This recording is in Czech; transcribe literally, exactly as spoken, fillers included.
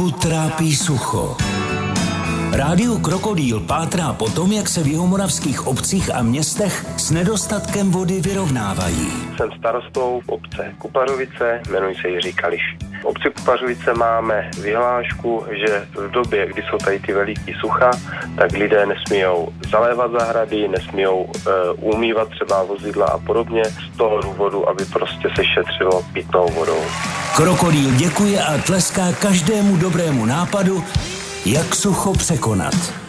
Prahu trápí sucho. Rádio Krokodýl pátrá po tom, jak se v jihomoravských obcích a městech s nedostatkem vody vyrovnávají. Jsem starostou obce Kupařovice, jmenuji se Jiří Kališ. V obci Kupařovice máme vyhlášku, že v době, kdy jsou tady ty veliký sucha, tak lidé nesmíjou zalévat zahrady, nesmíjou e, umývat třeba vozidla a podobně z toho důvodu, aby prostě se šetřilo pitnou vodou. Krokodýl děkuje a tleská každému dobrému nápadu, jak sucho překonat.